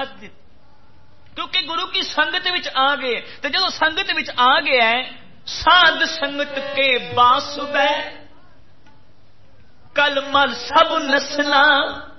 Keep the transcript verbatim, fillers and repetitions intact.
छड्ड दित्ती, क्योंकि गुरु की संगत विच आ गए। तो जो संगत विच आ गया है, साध संगत के बासुबे कल मल सब नसना